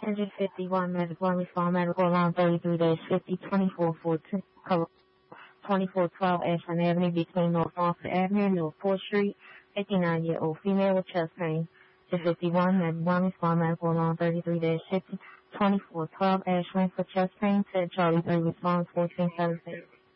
151 medical respond medical line 33-50 2412 Ashland Avenue between North Austin Avenue and North 4th Street. 59-year-old female with chest pain. 251 medical respond medical line 33-50 2412 Ashland for chest pain. Said Charlie 3 response 1476.